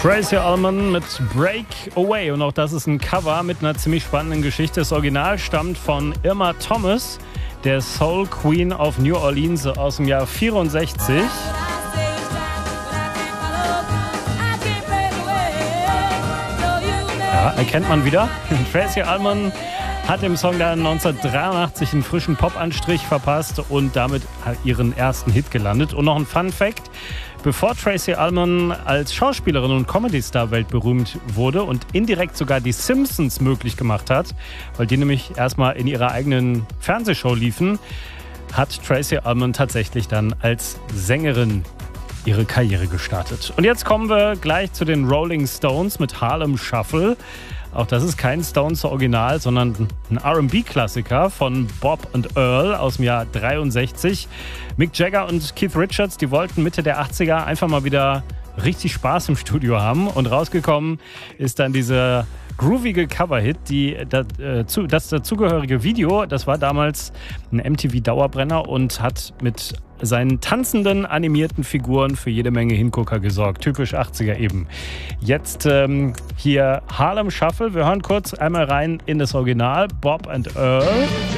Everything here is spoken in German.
Tracey Ullman mit Breakaway, und auch das ist ein Cover mit einer ziemlich spannenden Geschichte. Das Original stammt von Irma Thomas, der Soul Queen of New Orleans aus dem Jahr 64. Ja, erkennt man wieder. Tracey Ullman hat dem Song dann 1983 einen frischen Pop-Anstrich verpasst und damit ihren ersten Hit gelandet. Und noch ein Fun-Fact: Bevor Tracey Ullman als Schauspielerin und Comedy-Star weltberühmt wurde und indirekt sogar die Simpsons möglich gemacht hat, weil die nämlich erstmal in ihrer eigenen Fernsehshow liefen, hat Tracey Ullman tatsächlich dann als Sängerin ihre Karriere gestartet. Und jetzt kommen wir gleich zu den Rolling Stones mit Harlem Shuffle. Auch das ist kein Stones-Original, sondern ein R&B-Klassiker von Bob und Earl aus dem Jahr 63. Mick Jagger und Keith Richards, die wollten Mitte der 80er einfach mal wieder richtig Spaß im Studio haben. Und rausgekommen ist dann dieser groovige Coverhit. Das dazugehörige Video, das war damals ein MTV-Dauerbrenner und hat mit seinen tanzenden, animierten Figuren für jede Menge Hingucker gesorgt. Typisch 80er eben. Jetzt hier Harlem Shuffle. Wir hören kurz einmal rein in das Original. Bob and Earl.